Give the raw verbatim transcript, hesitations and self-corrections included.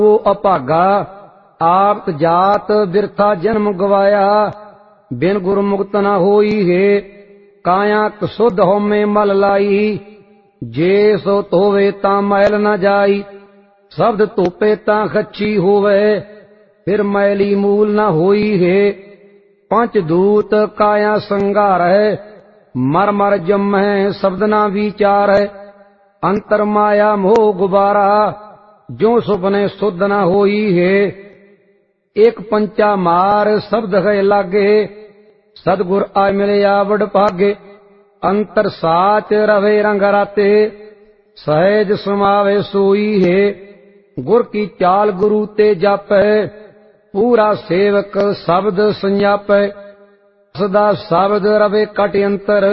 वो अभागा आप जात बिरथा जन्म गवाया, बिन गुरमुक्त न होई है काया कसुध होमे मल लाई। जे सो धोवे ता मैल न जाई, शब्द धोपे ता खच्ची होवे, फिर मैली मूल न होई है। पंच दूत काया संगार है, मर मर जम है शब्द ना विचार है। अंतर माया मोह गुबारा, जो सुपने शुद्ध न होई है। एक पंचा मार शब्द है लागे, सदगुर आ मिले आवड़ भागे। अंतर साच रवे रंग राते, सहज समावे सोई है। गुर की चाल गुरु ते जापै, पूरा सेवक शब्द संजापै। सदा शब्द रवे कट अंतर,